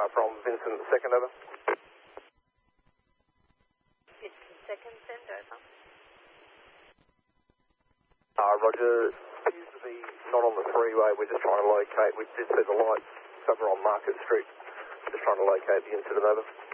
from Vincent Second, over. Vincent Second, send over. Roger. Appears to be not on the freeway. We're just trying to locate. We did see the lights somewhere on Market Street. Just trying to locate the incident, over.